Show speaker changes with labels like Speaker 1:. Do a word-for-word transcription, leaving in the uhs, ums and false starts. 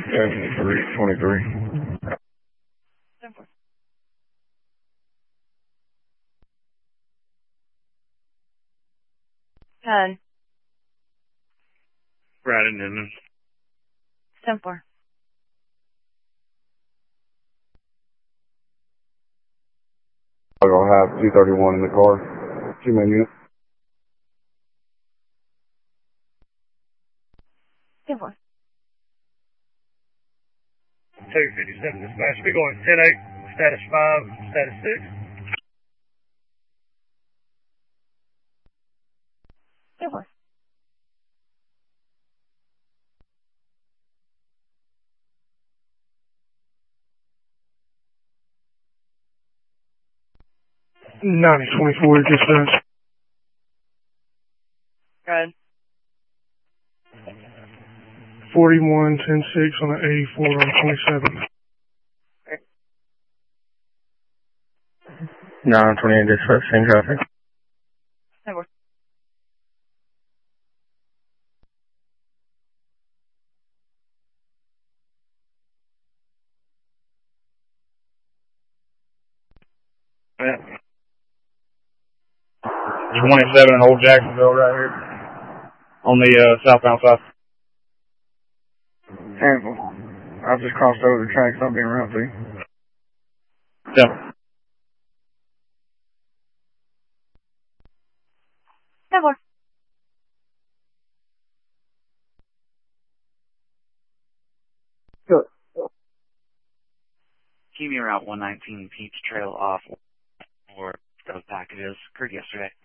Speaker 1: Three twenty-three.
Speaker 2: Ten.
Speaker 3: Brandon Newman.
Speaker 2: Ten four.
Speaker 1: I'll have two thirty-one in the car. Two man unit.
Speaker 2: Ten four.
Speaker 3: two fifty-seven dispatch. Be going ten eight, status five, status six.
Speaker 2: Ten four.
Speaker 4: ninety twenty-four dispatch.
Speaker 2: Go ahead.
Speaker 4: forty-one ten six on the eighty-four on twenty-seven.
Speaker 1: nine twenty-eight dispatch, same traffic.
Speaker 2: Ten four.
Speaker 3: Yeah. twenty-seven in Old Jacksonville right here. On the uh, southbound side.
Speaker 1: Handful. I've just crossed over the tracks. I'll be around too.
Speaker 3: Yeah.
Speaker 2: Ten four.
Speaker 1: Good.
Speaker 5: Keep me Route one nineteen Peach Trail off for those packages occurred yesterday.